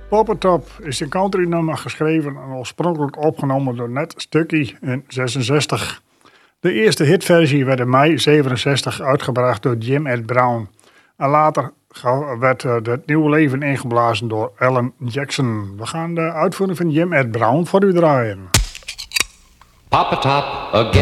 Poppetop is een countrynummer geschreven en oorspronkelijk opgenomen door Ned Stuckey in 66. De eerste hitversie werd in mei 67 uitgebracht door Jim Ed Brown. En later werd het nieuwe leven ingeblazen door Alan Jackson. We gaan de uitvoering van Jim Ed Brown voor u draaien. Pop-a-top again.